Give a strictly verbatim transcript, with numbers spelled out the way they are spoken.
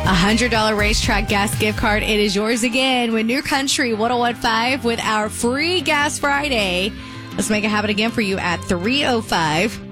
A one hundred dollars racetrack gas gift card. It is yours again with New Country one oh one point five with our free Gas Friday. Let's make it happen again for you at three oh five.